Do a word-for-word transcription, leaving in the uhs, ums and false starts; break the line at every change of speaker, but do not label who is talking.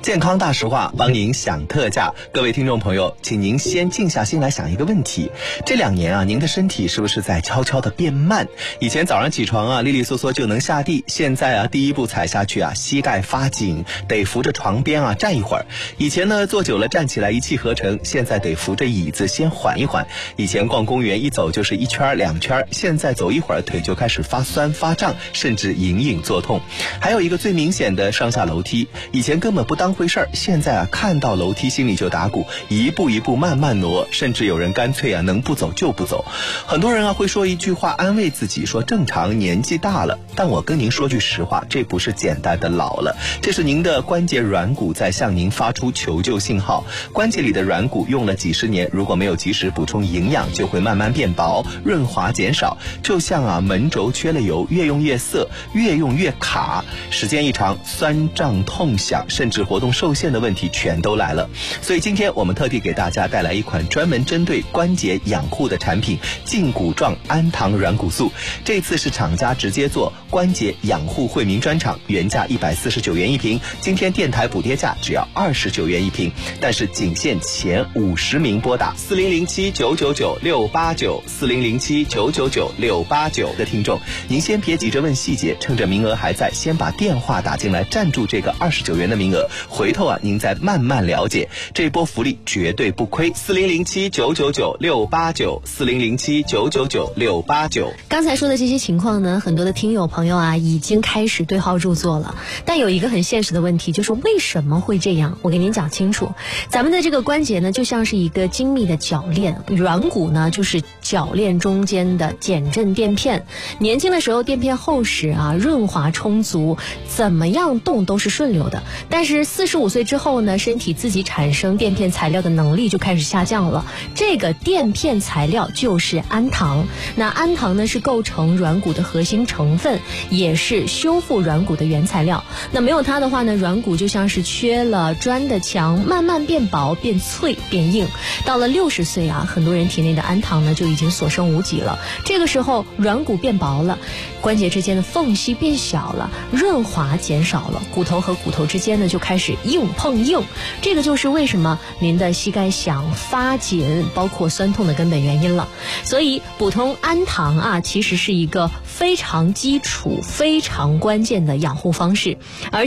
健康大实话，帮您享特价。各位听众朋友，请您先静下心来想一个问题：这两年啊，您的身体是不是在悄悄的变慢？以前早上起床啊，利利索索就能下地，现在啊，第一步踩下去啊，膝盖发紧，得扶着床边啊站一会儿。以前呢，坐久了站起来一气呵成，现在得扶着椅子先缓一缓。以前逛公园一走就是一圈两圈，现在走一会儿腿就开始发酸发胀，甚至隐隐作痛。还有一个最明显的上下楼梯，以前根本不当回事儿，现在啊看到楼梯心里就打鼓，一步一步慢慢挪，甚至有人干脆啊能不走就不走。很多人啊会说一句话安慰自己，说正常年纪大了，但我跟您说句实话，这不是简单的老了，这是您的关节软骨在向您发出求救信号。关节里的软骨用了几十年，如果没有及时补充营养，就会慢慢变薄，润滑减少，就像啊门轴缺了油，越用越涩，越用越卡，时间一长，酸胀痛响，甚至活动受限的问题全都来了。所以今天我们特地给大家带来一款专门针对关节养护的产品——胫骨状氨糖软骨素。这次是厂家直接做关节养护惠民专场，原价一百四十九元一瓶，今天电台补贴价只要二十九元一瓶，但是仅限前五十名拨打四零零七九九九六八九四零零七九九九六八九的听众，您先别急着问细节，趁着名额还在，先把电话打进来，占住这个二十九元的名额，回头啊您再慢慢了解，这波福利绝对不亏。四零零七九九九六八九四零零七九九九六八九。
刚才说的这些情况呢，很多的听友朋友啊已经开始对号入座了，但有一个很现实的问题，就是为什么会这样？我给您讲清楚。咱们的这个关节呢，就像是一个精密的铰链，软骨呢就是铰链中间的减震垫片。年轻的时候垫片厚实啊，润滑充足，怎么样动都是顺溜的。但是四十五岁之后呢，身体自己产生垫片材料的能力就开始下降了。这个垫片材料就是氨糖。那氨糖呢是构成软骨的核心成分，也是修复软骨的原材料。那没有它的话呢，软骨就像是缺了砖的墙，慢慢变薄、变脆、变硬。到了六十岁啊，很多人体内的氨糖呢就已经所剩无几了。这个时候软骨变薄了，关节之间的缝隙变小了，润滑减少了，骨头和骨头之间呢就开始硬碰硬。这个就是为什么您的膝盖响、发紧，包括酸痛的根本原因了。所以补充氨糖啊，其实是一个非常基础、非常关键的养护方式。而